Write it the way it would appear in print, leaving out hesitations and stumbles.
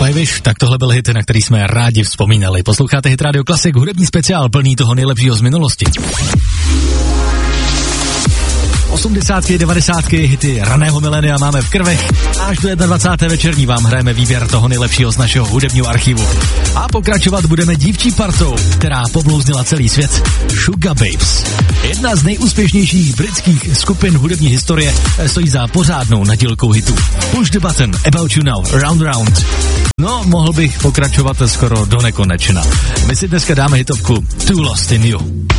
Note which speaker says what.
Speaker 1: I Wish, tak tohle byl hit, na který jsme rádi vzpomínali. Posloucháte Hit Radio Classic, hudební speciál plný toho nejlepšího z minulosti. 80, 90, hity raného milénia máme v krvech. Až do 21. večerní vám hrajeme výběr toho nejlepšího z našeho hudebního archivu. A pokračovat budeme dívčí partou, která poblouznila celý svět, Sugababes. Jedna z nejúspěšnějších britských skupin hudební historie stojí za pořádnou nadílkou hitů. Push the button, About You Now, Round Round. No, mohl bych pokračovat skoro do nekonečna. My si dneska dáme hitovku Too Lost in You.